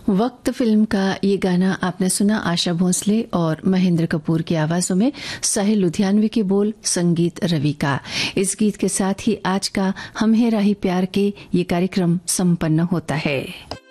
वक्त फिल्म का ये गाना आपने सुना आशा भोसले और महेंद्र कपूर की आवाजों में, साहिल लुधियानवी के बोल, संगीत रवि का। इस गीत के साथ ही आज का हम है राही प्यार के ये कार्यक्रम संपन्न होता है।